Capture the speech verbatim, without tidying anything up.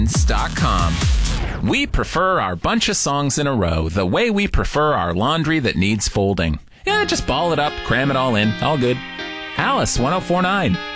dot com. We prefer our bunch of songs in a row the way we prefer our laundry that needs folding. Yeah, just ball it up, cram it all in, all good. Alice, ten forty-nine.